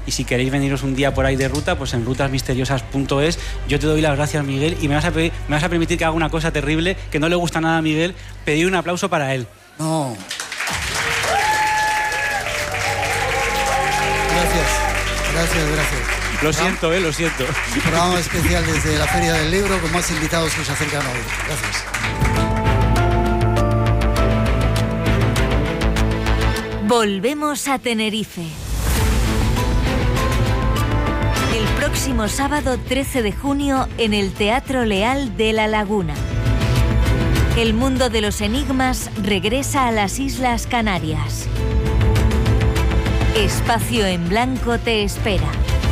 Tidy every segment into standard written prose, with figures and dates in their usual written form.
y si queréis veniros un día por ahí de ruta, pues en rutasmisteriosas.es. Yo te doy las gracias, Miguel, y me vas a permitir que haga una cosa terrible que no le gusta nada a Miguel, pedir un aplauso para él. No. Gracias. Lo siento, lo siento. Programa especial desde la Feria del Libro con más invitados que se acercan hoy. Gracias. Volvemos a Tenerife. El próximo sábado 13 de junio en el Teatro Leal de La Laguna. El mundo de los enigmas regresa a las Islas Canarias. Espacio en Blanco te espera.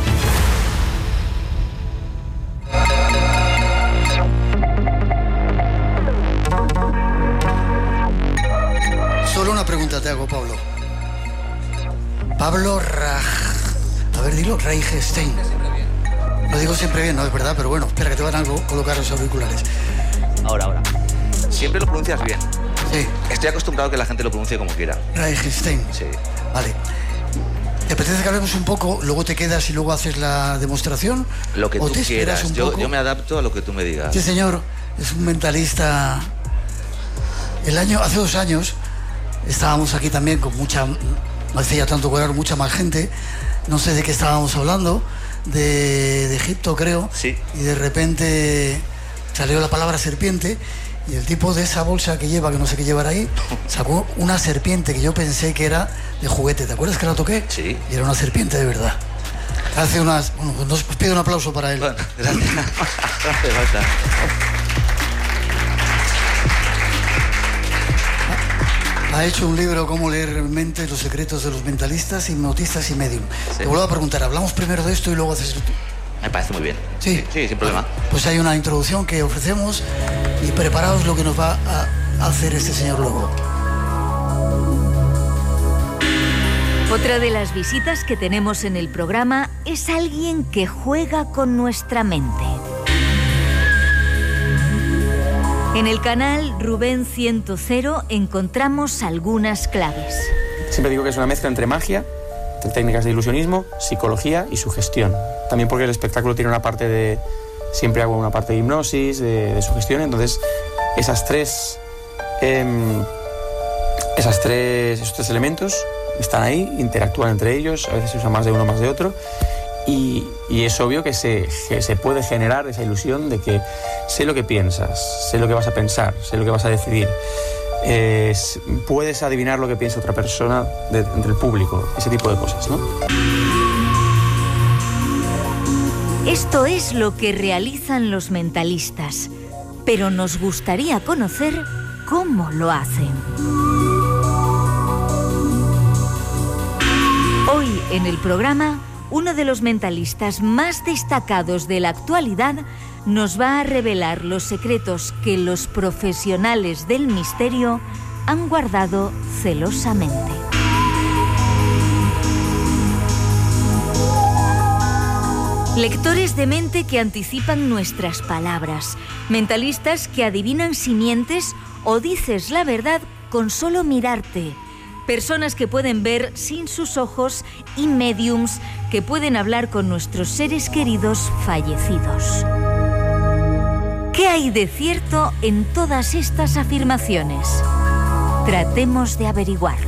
Solo una pregunta te hago, Pablo. Pablo A ver, dilo, Reichstein. Lo digo siempre bien, no es verdad, pero bueno, espera que te van a colocar los auriculares. Ahora. Siempre lo pronuncias bien. Sí. Estoy acostumbrado a que la gente lo pronuncie como quiera. Reichstein. Sí. Vale. ¿Te apetece que hablemos un poco, luego te quedas y luego haces la demostración? Lo que tú quieras. Yo me adapto a lo que tú me digas. Este señor es un mentalista. Hace 2 años estábamos aquí también con mucha, no hace ya tanto color, mucha más gente. No sé de qué estábamos hablando, de Egipto, creo. Sí. Y de repente salió la palabra serpiente. Y el tipo de esa bolsa que lleva, que no sé qué llevar ahí, sacó una serpiente que yo pensé que era de juguete. ¿Te acuerdas que la toqué? Sí. Y era una serpiente de verdad. Bueno, pues pido un aplauso para él. Bueno, gracias. No hace falta. Ha hecho un libro, Cómo leer realmente los secretos de los mentalistas, hipnotistas y medium. Sí. Te vuelvo a preguntar, ¿hablamos primero de esto y luego haces tú? Me parece muy bien. Sí, sin problema. Pues hay una introducción que ofrecemos y preparaos lo que nos va a hacer este señor luego. Otra de las visitas que tenemos en el programa es alguien que juega con nuestra mente. En el canal Rubén 100 encontramos algunas claves. Siempre digo que es una mezcla entre magia, técnicas de ilusionismo, psicología y sugestión. También porque el espectáculo tiene una parte de... Siempre hago una parte de hipnosis, de sugestión, entonces esos tres elementos están ahí, interactúan entre ellos, a veces se usa más de uno, más de otro, y es obvio que se puede generar esa ilusión de que sé lo que piensas, sé lo que vas a pensar, sé lo que vas a decidir. Puedes adivinar lo que piensa otra persona entre el público, ese tipo de cosas, ¿no? Esto es lo que realizan los mentalistas, pero nos gustaría conocer cómo lo hacen. Hoy en el programa, uno de los mentalistas más destacados de la actualidad nos va a revelar los secretos que los profesionales del misterio han guardado celosamente. Lectores de mente que anticipan nuestras palabras, mentalistas que adivinan si mientes o dices la verdad con solo mirarte, personas que pueden ver sin sus ojos y médiums que pueden hablar con nuestros seres queridos fallecidos. ¿Qué hay de cierto en todas estas afirmaciones? Tratemos de averiguarlo.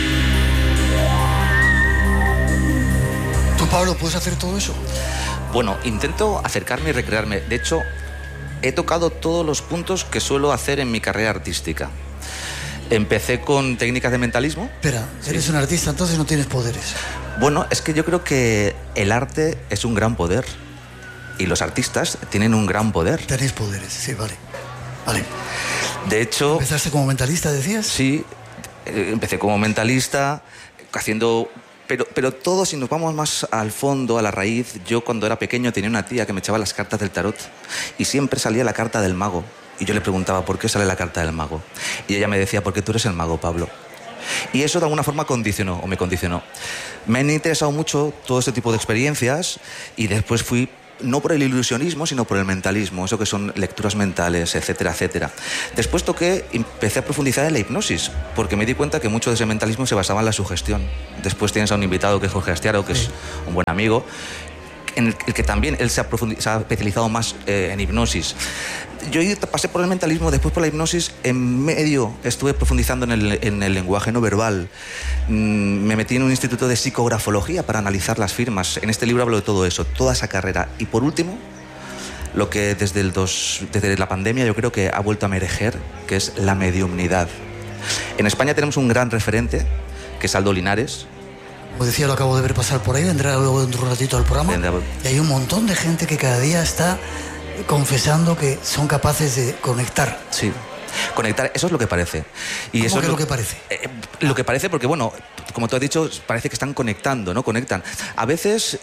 ¿Tú, Pablo, puedes hacer todo eso? Bueno, intento acercarme y recrearme. De hecho, he tocado todos los puntos que suelo hacer en mi carrera artística. Empecé con técnicas de mentalismo. Espera, eres un artista, entonces no tienes poderes. Bueno, es que yo creo que el arte es un gran poder. Y los artistas tienen un gran poder. Tenéis poderes, sí, vale. De hecho... ¿Empezaste como mentalista, decías? Sí, empecé como mentalista, haciendo... Pero todo, si nos vamos más al fondo, a la raíz, yo cuando era pequeño tenía una tía que me echaba las cartas del tarot y siempre salía la carta del mago. Y yo le preguntaba, ¿por qué sale la carta del mago? Y ella me decía, porque tú eres el mago, Pablo. Y eso de alguna forma me condicionó. Me han interesado mucho todo este tipo de experiencias y después fui no por el ilusionismo, sino por el mentalismo, eso que son lecturas mentales, etcétera, etcétera. Después empecé a profundizar en la hipnosis, porque me di cuenta que mucho de ese mentalismo se basaba en la sugestión. Después tienes a un invitado que es Jorge Astiaro, que es un buen amigo, en el que también él se ha especializado más en hipnosis. Yo pasé por el mentalismo, después por la hipnosis, en medio estuve profundizando en el lenguaje no verbal. Me metí en un instituto de psicografología para analizar las firmas. En este libro hablo de todo eso, toda esa carrera. Y por último, lo que desde la pandemia yo creo que ha vuelto a emerger, que es la mediumnidad. En España tenemos un gran referente, que es Aldo Linares. Como decía, lo acabo de ver pasar por ahí, vendrá luego dentro de un ratito al programa. Y hay un montón de gente que cada día está confesando que son capaces de conectar. Sí, conectar, eso es lo que parece. Y ¿Cómo eso que es lo que parece? Lo que parece porque, bueno, como tú has dicho, parece que están conectando, ¿no? Conectan. A veces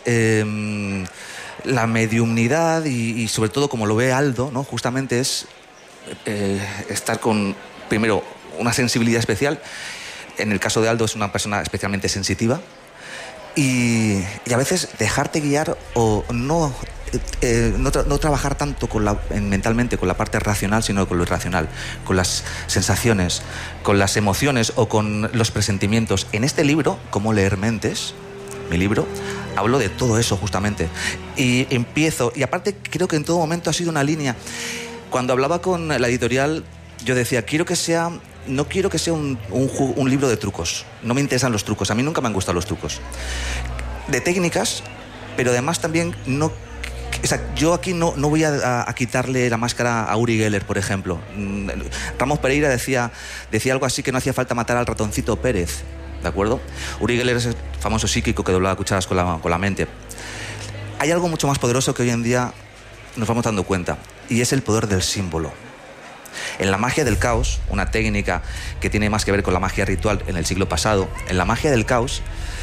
la mediumnidad y sobre todo como lo ve Aldo, ¿no? Justamente es estar con, primero, una sensibilidad especial. En el caso de Aldo es una persona especialmente sensitiva. Y a veces dejarte guiar o no trabajar tanto mentalmente con la parte racional, sino con lo irracional, con las sensaciones, con las emociones o con los presentimientos. En este libro, Cómo leer mentes, mi libro, hablo de todo eso justamente. Y empiezo, y aparte creo que en todo momento ha sido una línea. Cuando hablaba con la editorial, yo decía, no quiero que sea un libro de trucos. No me interesan los trucos. A mí nunca me han gustado los trucos. De técnicas, pero además también no... O sea, yo aquí no voy a quitarle la máscara a Uri Geller, por ejemplo. Ramos Pereira decía algo así, que no hacía falta matar al ratoncito Pérez, ¿de acuerdo? Uri Geller es el famoso psíquico que doblaba cucharas con la mente. Hay algo mucho más poderoso que hoy en día nos vamos dando cuenta, y es el poder del símbolo. En la magia del caos, una técnica que tiene más que ver con la magia ritual en el siglo pasado, en la magia del caos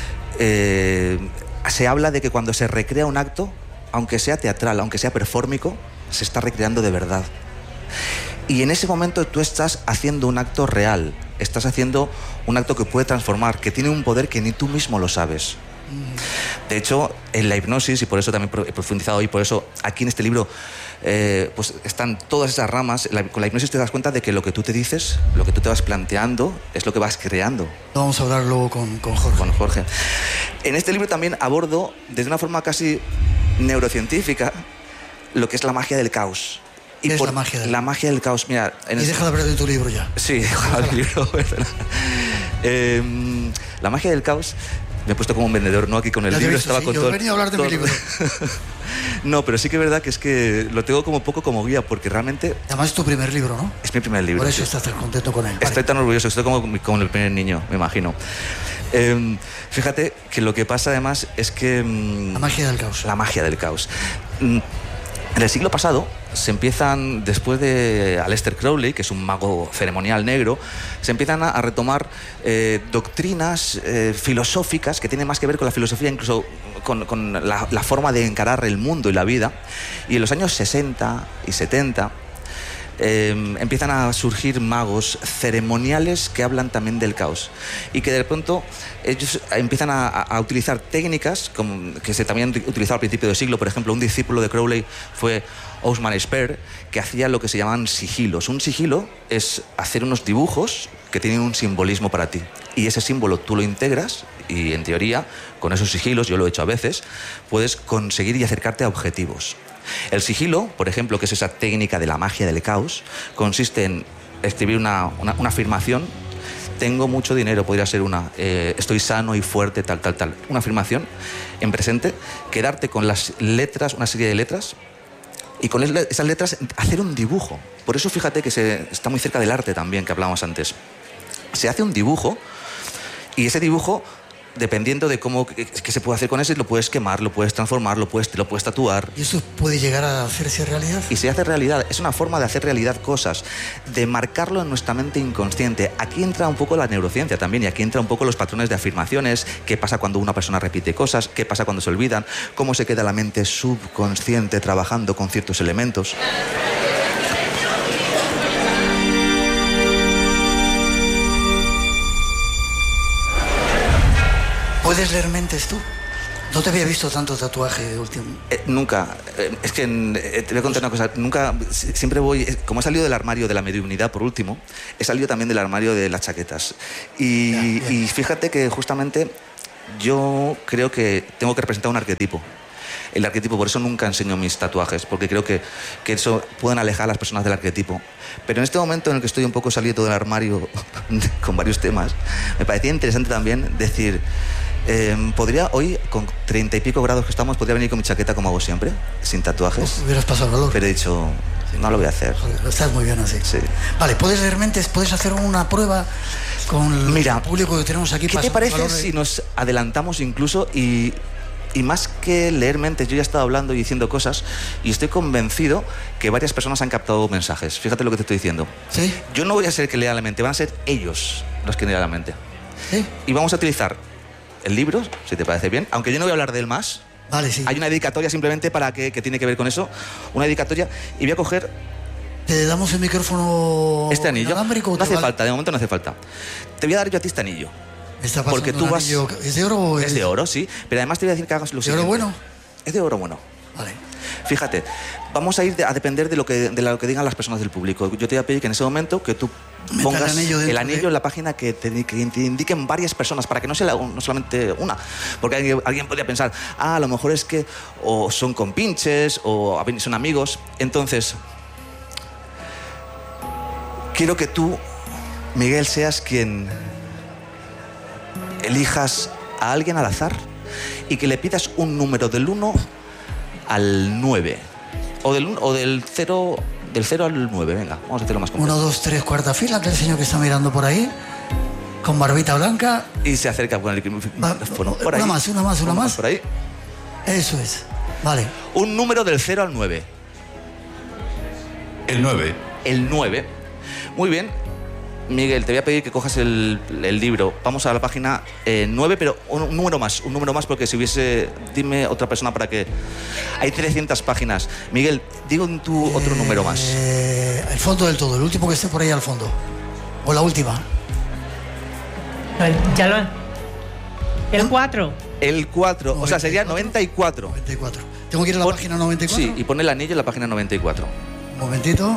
se habla de que cuando se recrea un acto, aunque sea teatral, aunque sea perfórmico, se está recreando de verdad. Y en ese momento tú estás haciendo un acto real, estás haciendo un acto que puede transformar, que tiene un poder que ni tú mismo lo sabes. De hecho, en la hipnosis, y por eso también he profundizado, y por eso aquí en este libro pues están todas esas ramas. Con la hipnosis te das cuenta de que lo que tú te dices, lo que tú te vas planteando, es lo que vas creando. Vamos a hablar luego con Jorge. Con Jorge. En este libro también abordo, desde una forma casi neurocientífica, lo que es la magia del caos. ¿Qué es la magia del caos? La magia del caos, mira... Y deja de hablar de tu libro ya. Sí, deja el libro. La magia del caos... Me he puesto como un vendedor, ¿no? Aquí con el libro estaba con todo... Yo venía a hablar de mi libro. No, pero sí que es verdad que es que lo tengo como poco como guía, porque realmente... Además es tu primer libro, ¿no? Es mi primer libro. Por eso sí. estás tan contento con él. Estoy tan orgulloso, estoy como el primer niño, me imagino. Fíjate que lo que pasa además es que... la magia del caos. La magia del caos. En el siglo pasado se empiezan, después de Aleister Crowley, que es un mago ceremonial negro, se empiezan a retomar doctrinas filosóficas que tienen más que ver con la filosofía, incluso con la forma de encarar el mundo y la vida. Y en los años 60 y 70 empiezan a surgir magos ceremoniales que hablan también del caos, y que de pronto ellos empiezan a utilizar técnicas que se también utilizaba al principio del siglo. Por ejemplo, un discípulo de Crowley fue Osman Spare, que hacía lo que se llaman sigilos. Un sigilo es hacer unos dibujos que tienen un simbolismo para ti, y ese símbolo tú lo integras, y en teoría con esos sigilos, yo lo he hecho a veces, puedes conseguir y acercarte a objetivos. El sigilo, por ejemplo, que es esa técnica de la magia del caos, consiste en escribir una afirmación. Tengo mucho dinero, podría ser una. Estoy sano y fuerte, tal. Una afirmación en presente, quedarte con las letras, una serie de letras, y con esas letras hacer un dibujo. Por eso fíjate que está muy cerca del arte también, que hablábamos antes. Se hace un dibujo, y ese dibujo, dependiendo de qué se puede hacer con ese, lo puedes quemar, lo puedes transformar, lo puedes tatuar. ¿Y eso puede llegar a hacerse realidad? Y se hace realidad. Es una forma de hacer realidad cosas, de marcarlo en nuestra mente inconsciente. Aquí entra un poco la neurociencia también, y aquí entra un poco los patrones de afirmaciones. ¿Qué pasa cuando una persona repite cosas? ¿Qué pasa cuando se olvidan? ¿Cómo se queda la mente subconsciente trabajando con ciertos elementos? ¿Puedes leer mentes tú? No te había visto tanto tatuaje de último. Nunca. Es que te voy a contar una cosa. Nunca, siempre voy... Como he salido del armario de la mediunidad por último, he salido también del armario de las chaquetas. Y fíjate que justamente yo creo que tengo que representar un arquetipo. El arquetipo, por eso nunca enseño mis tatuajes, porque creo que eso pueden alejar a las personas del arquetipo. Pero en este momento en el que estoy un poco salido del armario con varios temas, me parecía interesante también decir... podría hoy, con 30 y pico grados que estamos, podría venir con mi chaqueta como hago siempre, sin tatuajes. Hubieras pasado el valor. Pero he dicho, no lo voy a hacer. Estás muy bien así. Sí. Vale, ¿puedes leer mentes? ¿Puedes hacer una prueba con el público que tenemos aquí? ¿Qué te parece si nos adelantamos incluso y más que leer mentes, yo ya he estado hablando y diciendo cosas y estoy convencido que varias personas han captado mensajes? Fíjate lo que te estoy diciendo. ¿Sí? Yo no voy a ser el que lea la mente, van a ser ellos los que lean la mente. ¿Sí? Y vamos a utilizar el libro, si te parece bien, aunque yo no voy a hablar de él más. Vale, sí. Hay una dedicatoria simplemente para que tiene que ver con eso, una dedicatoria, y voy a coger... ¿Te damos el micrófono este anillo? inalámbrico? No hace falta, de momento no hace falta. Te voy a dar yo a ti este anillo. Está porque tú vas... anillo. ¿Es de oro o es de oro, sí, pero además te voy a decir que hagas lo siguiente. ¿De oro bueno? Es de oro bueno. Vale. Fíjate, vamos a ir a depender de lo que digan las personas del público. Yo te voy a pedir que en ese momento que tú pongas el anillo en la página que te indiquen varias personas, para que no sea no solamente una. Porque alguien podría pensar, a lo mejor es que o son compinches o son amigos. Entonces, quiero que tú, Miguel, seas quien elijas a alguien al azar y que le pidas un número del 1 al 9. O del 0 al 9, venga, vamos a hacerlo más complejo. 1, 2, 3, cuarta fila, que el señor que está mirando por ahí, con barbita blanca. Y se acerca con el micrófono por ahí. Una más. Por ahí. Eso es. Vale. Un número del 0 al 9. El 9. El 9. Muy bien. Miguel, te voy a pedir que cojas el libro. Vamos a la página 9, pero un número más, porque si hubiese... Dime otra persona para que... Hay 300 páginas. Miguel, digo tú otro número más. El fondo del todo, el último que esté por ahí al fondo. O la última. El 4. El 4, o sea, sería 94. 94. ¿Tengo que ir a la página 94? Sí, y pon el anillo en la página 94. Un momentito.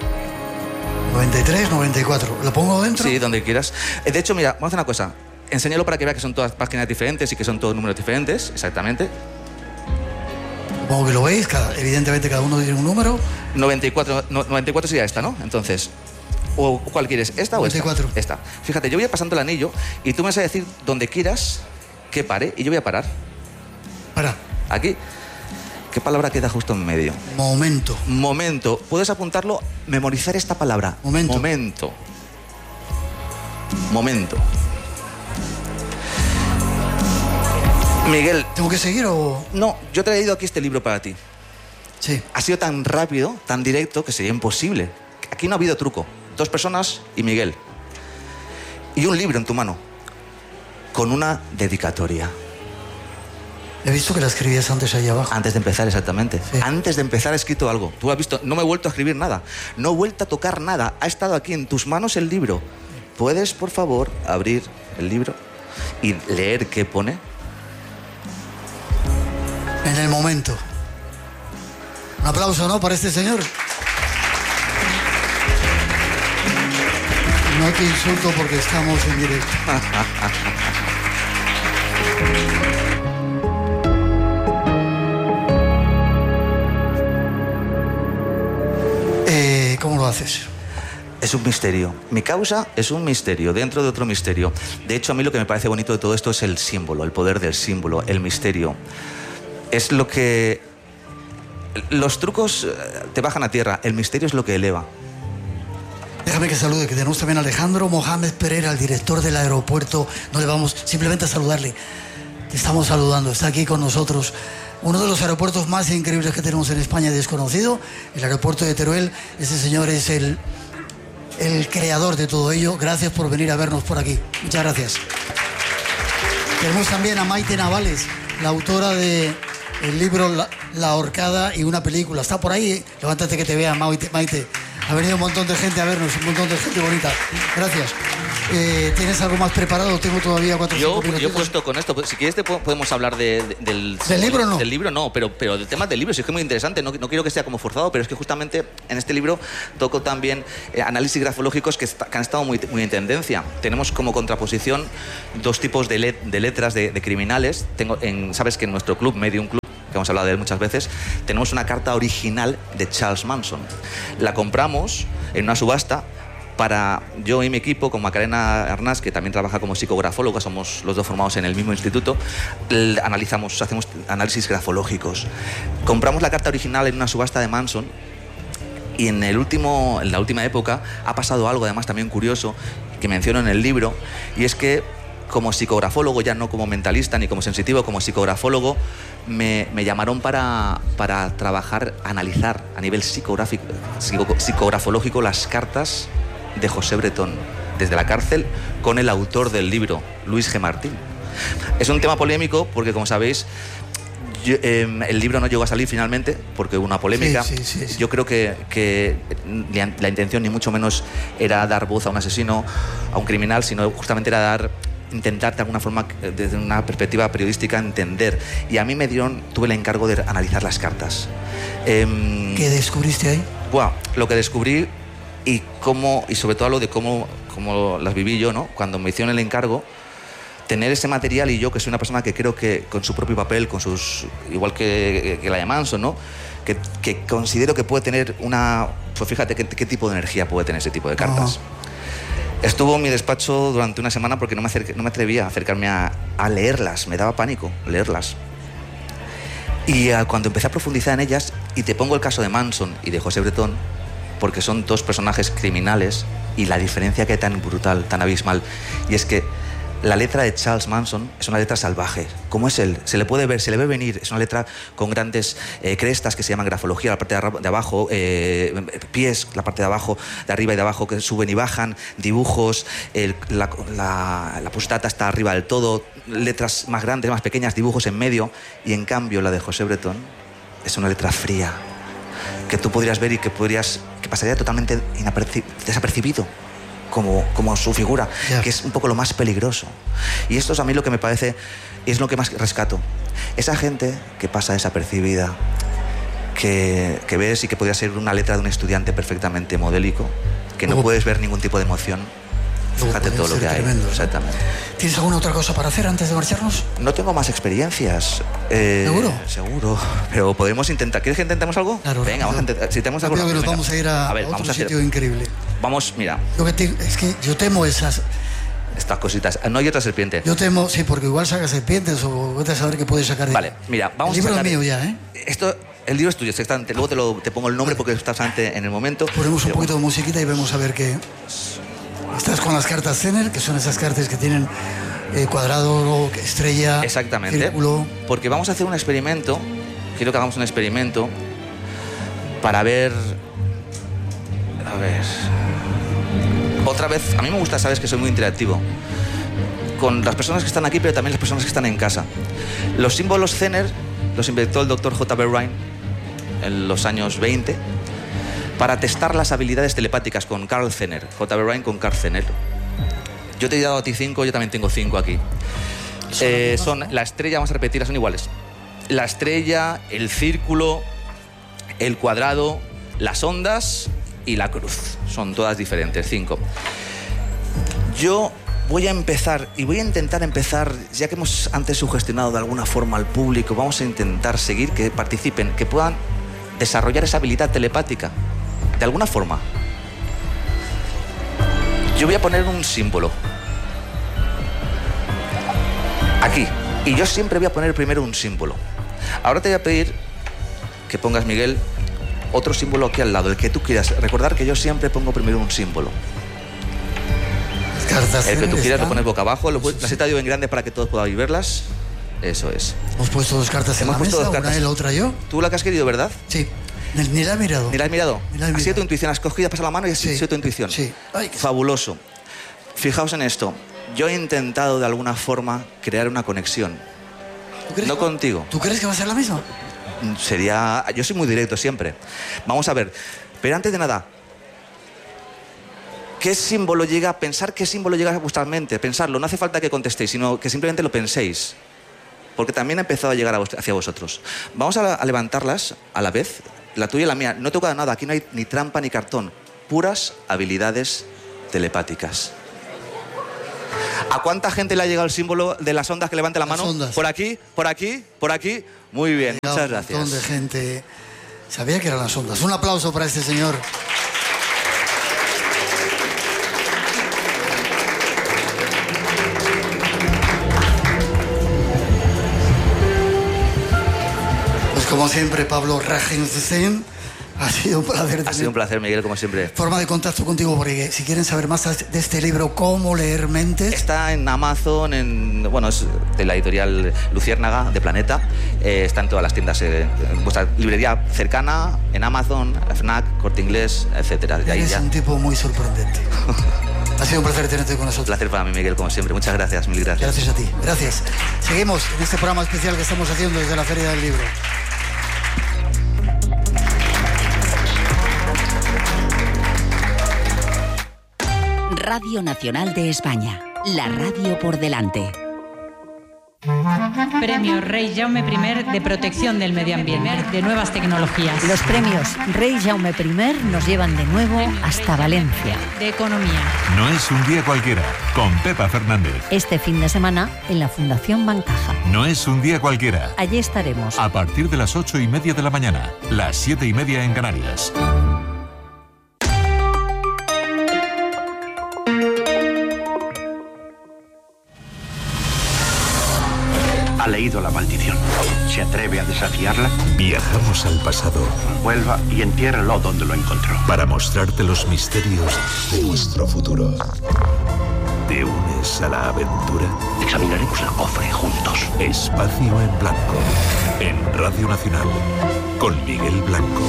93, 94. ¿Lo pongo dentro? Sí, donde quieras. De hecho, mira, vamos a hacer una cosa. Enséñalo para que vea que son todas páginas diferentes y que son todos números diferentes, exactamente. Supongo que lo veis, evidentemente cada uno tiene un número. 94 sería esta, ¿no? Entonces, ¿o cuál quieres? ¿Esta 94. o esta? Esta. Fíjate, yo voy a pasando el anillo y tú me vas a decir donde quieras que pare y yo voy a parar. Para. Aquí. ¿Qué palabra queda justo en medio? Momento. Momento. Puedes apuntarlo, memorizar esta palabra. Momento. Momento. Momento. Miguel. ¿Tengo que seguir o...? No, yo he traído aquí este libro para ti. Sí. Ha sido tan rápido, tan directo, que sería imposible. Aquí no ha habido truco. 2 personas y Miguel. Y un libro en tu mano. Con una dedicatoria. He visto que la escribías antes ahí abajo. Antes de empezar, exactamente. Sí. Antes de empezar he escrito algo. Tú has visto, no me he vuelto a escribir nada. No he vuelto a tocar nada. Ha estado aquí en tus manos el libro. ¿Puedes, por favor, abrir el libro y leer qué pone? En el momento. Un aplauso, ¿no?, para este señor. No te insulto porque estamos en directo. ¿Cómo lo haces? Es un misterio. Mi causa es un misterio, dentro de otro misterio. De hecho, a mí lo que me parece bonito de todo esto es el símbolo, el poder del símbolo, el misterio. Es lo que... Los trucos te bajan a tierra, el misterio es lo que eleva. Déjame que salude, que tenemos también a Alejandro Mohamed Pereira, el director del aeropuerto. No le vamos simplemente a saludarle. Te estamos saludando, está aquí con nosotros. Uno de los aeropuertos más increíbles que tenemos en España, desconocido, el aeropuerto de Teruel. Ese señor es el creador de todo ello. Gracias por venir a vernos por aquí. Muchas gracias. Tenemos también a Maite Navales, la autora del libro La Horcada y una película. Está por ahí, levántate que te vea, Maite. Ha venido un montón de gente a vernos, un montón de gente bonita. Gracias. ¿Tienes algo más preparado? Tengo todavía 4 o 5 minutitos. Yo he puesto con esto, si quieres podemos hablar del libro, ¿no? Del libro no, pero del tema del libro, sí, es que es muy interesante, no quiero que sea como forzado, pero es que justamente en este libro toco también análisis grafológicos que han estado muy en tendencia. Tenemos como contraposición 2 tipos de letras de criminales. Sabes que en nuestro club, Medium Club, que hemos hablado de él muchas veces, tenemos una carta original de Charles Manson. La compramos en una subasta para yo y mi equipo, con Macarena Arnaz, que también trabaja como psicografóloga, somos los 2 formados en el mismo instituto, hacemos análisis grafológicos. Compramos la carta original en una subasta de Manson y en la última época ha pasado algo además también curioso que menciono en el libro, y es que como psicografólogo, ya no como mentalista ni como sensitivo, como psicografólogo, me llamaron para trabajar, analizar a nivel psicografológico las cartas de José Bretón, desde la cárcel, con el autor del libro, Luis G. Martín. Es un tema polémico porque, como sabéis, el libro no llegó a salir finalmente porque hubo una polémica. Sí. Yo creo que la intención ni mucho menos era dar voz a un asesino, a un criminal, sino justamente era intentar de alguna forma, desde una perspectiva periodística, entender. Y a mí tuve el encargo de analizar las cartas. ¿Qué descubriste ahí? Lo que descubrí y sobre todo lo de cómo las viví yo, ¿no? Cuando me hicieron el encargo, tener ese material, y yo, que soy una persona que creo que con su propio papel, igual que la de Manson, ¿no? Que considero que puede tener pues fíjate qué tipo de energía puede tener ese tipo de cartas. Estuvo en mi despacho durante una semana porque no me atrevía a acercarme a leerlas, me daba pánico leerlas. Y cuando empecé a profundizar en ellas, y te pongo el caso de Manson y de José Bretón, porque son 2 personajes criminales, y la diferencia que hay tan brutal, tan abismal, y es que la letra de Charles Manson es una letra salvaje, como es él, se le ve venir, es una letra con grandes crestas que se llaman grafología, la parte de abajo, pies, la parte de abajo, de arriba y de abajo, que suben y bajan, dibujos, la postdata está arriba del todo, letras más grandes, más pequeñas, dibujos en medio, y en cambio la de José Bretón es una letra fría, que tú podrías ver y que pasaría totalmente desapercibido, como su figura, que es un poco lo más peligroso. Y esto es a mí lo que me parece, es lo que más rescato. Esa gente que pasa desapercibida, que ves y que podría ser una letra de un estudiante perfectamente modélico, que no puedes ver ningún tipo de emoción. Fíjate todo lo que hay. Tremendo, ¿no? Exactamente. ¿Tienes alguna otra cosa para hacer antes de marcharnos? No tengo más experiencias. ¿Seguro? Seguro. Pero podemos intentar. ¿Quieres que intentemos algo? Claro. Venga, vamos a intentar. Si tenemos algo. Creo que nos vamos a ir a otro sitio increíble. Vamos, mira. Es que yo temo estas cositas. No hay otra serpiente. Yo temo, sí, porque igual saca serpientes o vete a saber qué puedes sacar de... Vale, mira, vamos a sacar... El libro es mío ya, ¿eh? El libro es tuyo, exactamente. Luego te pongo el nombre porque estás antes en el momento. Ponemos un poquito de musiquita y vemos a ver qué... Estás con las cartas Zener, que son esas cartas que tienen cuadrado, estrella, exactamente, círculo. Porque vamos a hacer un experimento. Quiero que hagamos un experimento para ver... A ver... Otra vez, a mí me gusta, sabes que soy muy interactivo con las personas que están aquí, pero también las personas que están en casa. Los símbolos Zener los inventó el doctor J.B. Rhine en los años 20 para testar las habilidades telepáticas con Carl Zener. J.B. Rhine con Carl Zener. Yo te he dado a ti 5, yo también tengo 5 aquí. Son la estrella, vamos a repetirlas, son iguales. La estrella, el círculo, el cuadrado, las ondas y la cruz. Son todas diferentes, 5. Yo voy a empezar, y voy a intentar empezar, ya que hemos antes sugestionado de alguna forma al público, vamos a intentar seguir, que participen, que puedan desarrollar esa habilidad telepática, de alguna forma. Yo voy a poner un símbolo aquí, y yo siempre voy a poner primero un símbolo. Ahora te voy a pedir que pongas, Miguel, otro símbolo aquí al lado, el que tú quieras. Recordar que yo siempre pongo primero un símbolo. El que tú quieras lo pones boca abajo. Las he traído en grande para que todos podáis verlas. Eso es. Hemos puesto 2 cartas en la mesa, una y la otra yo. ¿Tú la que has querido, verdad? Sí. Ni la he mirado. ¿Ni la has mirado? Ha sido tu intuición. Has cogido, has pasado la mano y ha sido tu intuición. Sí. Ay, fabuloso. Fijaos en esto. Yo he intentado de alguna forma crear una conexión. No contigo. ¿Tú crees que va a ser la misma? Yo soy muy directo siempre. Vamos a ver. Pero antes de nada, ¿Qué símbolo llega? Pensar qué símbolo llega a vuestra mente. Pensarlo. No hace falta que contestéis, sino que simplemente lo penséis. Porque también ha empezado a llegar hacia vosotros. Vamos a levantarlas a la vez, la tuya y la mía. No he tocado nada. Aquí no hay ni trampa ni cartón. Puras habilidades telepáticas. ¿A cuánta gente le ha llegado el símbolo de las ondas que levante la mano? Ondas. Por aquí, por aquí, por aquí. Muy bien, muchas gracias. Un montón de gente sabía que eran las ondas. Un aplauso para este señor. Pues como siempre, Pablo Rajensen. Ha sido un placer. Ha sido un placer, Miguel, como siempre. Forma de contacto contigo, porque si quieren saber más de este libro, Cómo leer mentes... Está en Amazon, es de la editorial Luciérnaga, de Planeta. Está en todas las tiendas, en vuestra librería cercana, en Amazon, FNAC, Corte Inglés, etc. Eres un tipo muy sorprendente. Ha sido un placer tenerte con nosotros. Un placer para mí, Miguel, como siempre. Muchas gracias, mil gracias. Gracias a ti. Gracias. Seguimos en este programa especial que estamos haciendo desde la Feria del Libro. Radio Nacional de España, la radio por delante. Premio Rey Jaume I de Protección del Medio Ambiente, de Nuevas Tecnologías. Los premios Rey Jaume I nos llevan de nuevo hasta Valencia. De Economía. No es un día cualquiera, con Pepa Fernández. Este fin de semana en la Fundación Bancaja. No es un día cualquiera. Allí estaremos. A partir de las 8:30 de la mañana, las 7:30 en Canarias. Ha leído la maldición. ¿Se atreve a desafiarla? Viajamos al pasado. Vuelva y entiérrelo donde lo encontró. Para mostrarte los misterios de nuestro futuro. ¿Te unes a la aventura? Examinaremos el cofre juntos. Espacio en Blanco. En Radio Nacional. Con Miguel Blanco.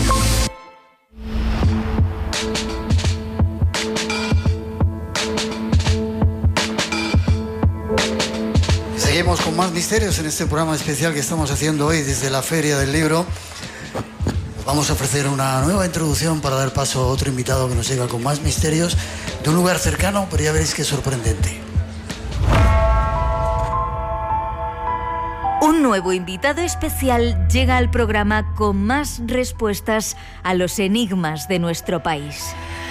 Seguimos con más misterios en este programa especial que estamos haciendo hoy desde la Feria del Libro. Vamos a ofrecer una nueva introducción para dar paso a otro invitado que nos llega con más misterios de un lugar cercano, pero ya veréis que es sorprendente. Un nuevo invitado especial llega al programa con más respuestas a los enigmas de nuestro país.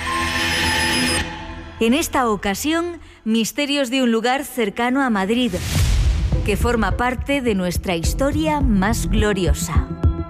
En esta ocasión, misterios de un lugar cercano a Madrid, que forma parte de nuestra historia más gloriosa.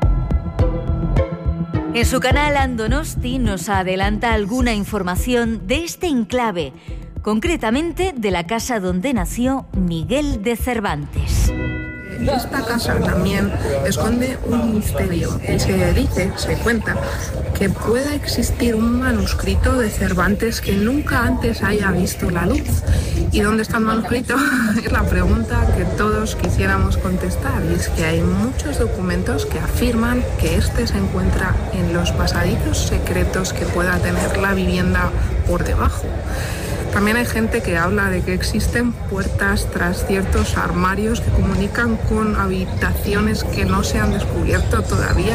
En su canal Andonosti nos adelanta alguna información de este enclave, concretamente de la casa donde nació Miguel de Cervantes. Esta casa también esconde un misterio y se cuenta que pueda existir un manuscrito de Cervantes que nunca antes haya visto la luz. ¿Y dónde está el manuscrito? Es la pregunta que todos quisiéramos contestar, y es que hay muchos documentos que afirman que este se encuentra en los pasadizos secretos que pueda tener la vivienda por debajo. También hay gente que habla de que existen puertas tras ciertos armarios que comunican con habitaciones que no se han descubierto todavía.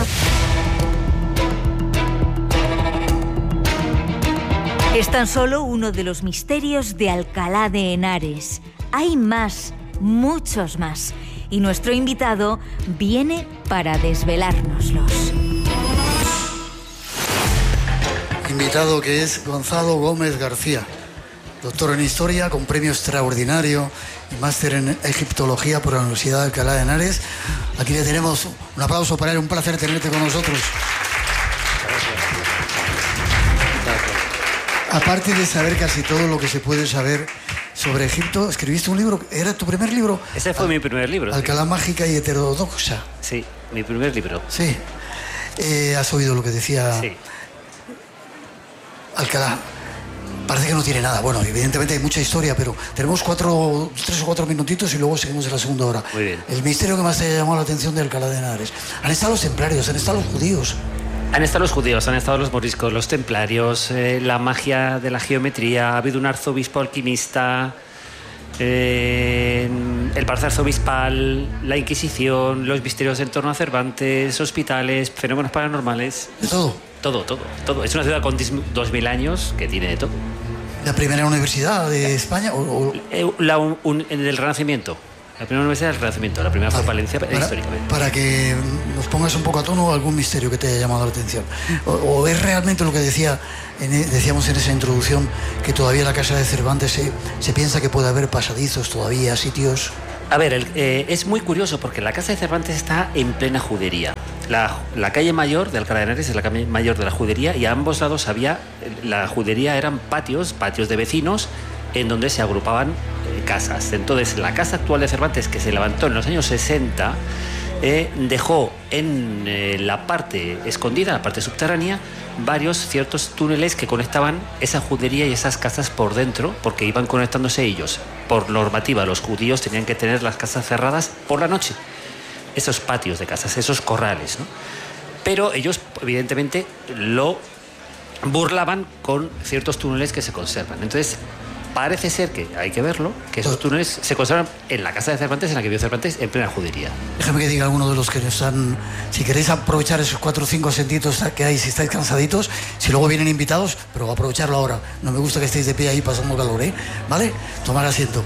Es tan solo uno de los misterios de Alcalá de Henares. Hay más, muchos más. Y nuestro invitado viene para desvelárnoslos. Invitado que es Gonzalo Gómez García, doctor en Historia con premio extraordinario y máster en Egiptología por la Universidad de Alcalá de Henares. Aquí le tenemos un aplauso para él, un placer tenerte con nosotros. Aparte de saber casi todo lo que se puede saber sobre Egipto, escribiste un libro, ¿era tu primer libro? Ese fue mi primer libro. Alcalá Mágica y Heterodoxa. Sí, mi primer libro. Sí. ¿Has oído lo que decía? Sí. Alcalá. Parece que no tiene nada. Bueno, evidentemente hay mucha historia, pero tenemos 3 o 4 minutitos y luego seguimos en la segunda hora. Muy bien. El misterio que más te ha llamado la atención de Alcalá de Henares. Han estado los templarios, han estado los judíos. Han estado los judíos, han estado los moriscos, los templarios, la magia de la geometría, ha habido un arzobispo alquimista, el palacio arzobispal, la Inquisición, los misterios en torno a Cervantes, hospitales, fenómenos paranormales. ¿De todo? Todo. Es una ciudad con 2000 años que tiene de todo. ¿La primera universidad de España? Del Renacimiento. La primera universidad del Renacimiento, la primera fue Palencia históricamente. Para que nos pongas un poco a tono algún misterio que te haya llamado la atención. ¿O es realmente lo que decíamos en esa introducción, que todavía la casa de Cervantes se piensa que puede haber pasadizos todavía, sitios? A ver, es muy curioso porque la casa de Cervantes está en plena judería. La calle mayor de Alcalá de Henares es la calle mayor de la judería y a ambos lados la judería eran patios de vecinos en donde se agrupaban casas. Entonces, la casa actual de Cervantes, que se levantó en los años 60, dejó en la parte escondida, la parte subterránea, ciertos túneles que conectaban esa judería y esas casas por dentro, porque iban conectándose ellos. Por normativa, los judíos tenían que tener las casas cerradas por la noche. Esos patios de casas, esos corrales, ¿no? Pero ellos, evidentemente, lo burlaban con ciertos túneles que se conservan. Entonces, parece ser que, hay que verlo, que esos túneles se conservan en la casa de Cervantes, en la que vivió Cervantes, en plena judería. Déjame que diga alguno de los que nos están... Si queréis aprovechar esos 4 o 5 asentitos que hay, si estáis cansaditos, si luego vienen invitados, pero aprovecharlo ahora. No me gusta que estéis de pie ahí pasando calor, ¿vale? Tomar asiento.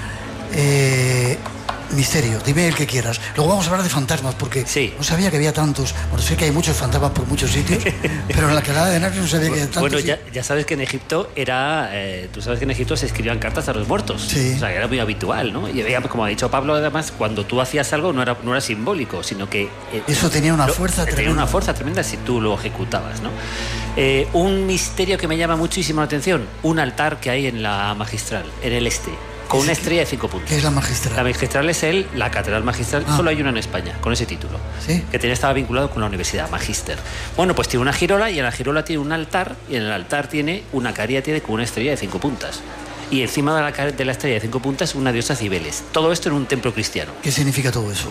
Misterio, dime el que quieras. Luego vamos a hablar de fantasmas, porque no sabía que había tantos. Bueno, sé que hay muchos fantasmas por muchos sitios, pero en la Alcalá de Henares no sabía que había tantos. Bueno, ya sabes que en Egipto tú sabes que en Egipto se escribían cartas a los muertos. Sí. O sea, que era muy habitual, ¿no? Y como ha dicho Pablo, además, cuando tú hacías algo no era simbólico, sino que... eso tenía una fuerza tremenda. Tenía una fuerza tremenda si tú lo ejecutabas, ¿no? Un misterio que me llama muchísimo la atención, un altar que hay en la Magistral, en el este, con una estrella de 5 puntos. ¿Qué es la Magistral? La Magistral es la Catedral Magistral, solo hay una en España, con ese título. ¿Sí? Que estaba vinculado con la Universidad, Magister. Bueno, pues tiene una girola y en la girola tiene un altar, y en el altar tiene una cariátide con una estrella de 5 puntas. Y encima de la estrella de 5 puntas una diosa Cibeles. Todo esto en un templo cristiano. ¿Qué significa todo eso?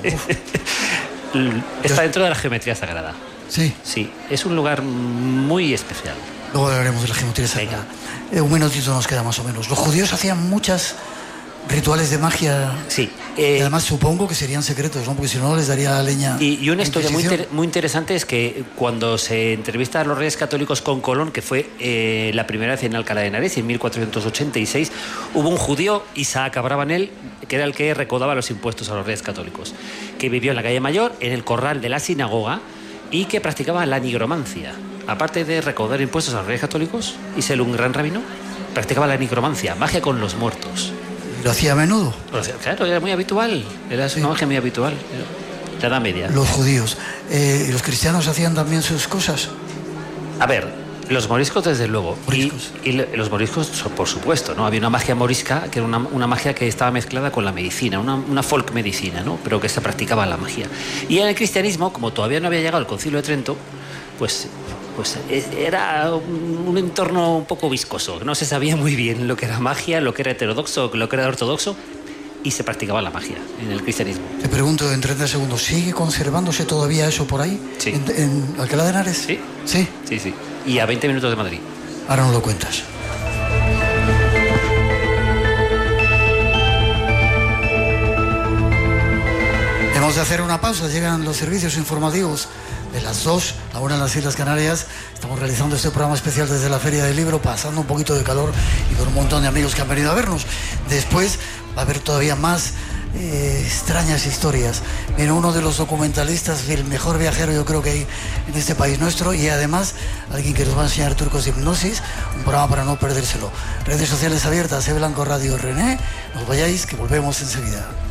Está dentro de la geometría sagrada. ¿Sí? Sí, es un lugar muy especial. Luego hablaremos de la geometría sagrada. Un minutito nos queda más o menos. Los judíos hacían muchas... rituales de magia. Sí. Y además supongo que serían secretos, ¿no? Porque si no les daría leña. Y una historia muy interesante es que cuando se entrevista a los reyes católicos con Colón, que fue la primera vez en Alcalá de Henares, en 1486, hubo un judío, Isaac Abravanel, que era el que recaudaba los impuestos a los reyes católicos, que vivió en la calle Mayor, en el corral de la sinagoga, y que practicaba la nigromancia. Aparte de recaudar impuestos a los reyes católicos y ser un gran rabino, practicaba la nigromancia, magia con los muertos. ¿Lo hacía a menudo? Claro, era muy habitual. Era una magia muy habitual. La Edad Media. Los judíos. ¿Y los cristianos hacían también sus cosas? A ver, los moriscos desde luego. ¿Moriscos? Y los moriscos, por supuesto, ¿no? Había una magia morisca que era una magia que estaba mezclada con la medicina, una folk medicina, ¿no? Pero que se practicaba la magia. Y en el cristianismo, como todavía no había llegado el Concilio de Trento, pues era un entorno un poco viscoso. No se sabía muy bien lo que era magia, lo que era heterodoxo, lo que era ortodoxo, y se practicaba la magia en el cristianismo. Te pregunto en 30 segundos, ¿sigue conservándose todavía eso por ahí? Sí. ¿En Alcalá de Henares? Sí. ¿Sí? Sí, sí. Y a 20 minutos de Madrid. Ahora nos lo cuentas. Hemos de hacer una pausa, llegan los servicios informativos de las 2, la 1 en las Islas Canarias. Estamos realizando este programa especial desde la Feria del Libro, pasando un poquito de calor y con un montón de amigos que han venido a vernos. Después va a haber todavía más extrañas historias. Viene uno de los documentalistas, el mejor viajero yo creo que hay en este país nuestro, y además alguien que nos va a enseñar trucos de hipnosis, un programa para no perdérselo. Redes sociales abiertas, Blanco Radio René. No os vayáis, que volvemos enseguida.